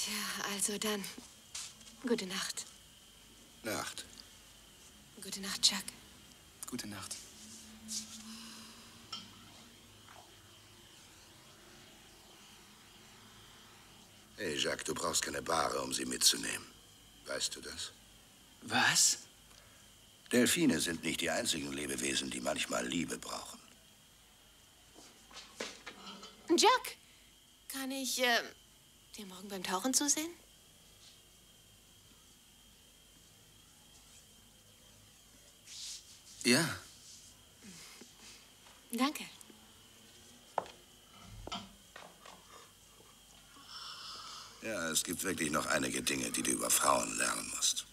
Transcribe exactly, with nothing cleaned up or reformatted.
Tja, also dann. Gute Nacht. Nacht. Gute Nacht, Chuck. Gute Nacht. Hey, Jacques, du brauchst keine Bahre, um sie mitzunehmen. Weißt du das? Was? Delfine sind nicht die einzigen Lebewesen, die manchmal Liebe brauchen. Jack, kann ich äh, dir morgen beim Tauchen zusehen? Ja. Danke. Ja, es gibt wirklich noch einige Dinge, die du über Frauen lernen musst.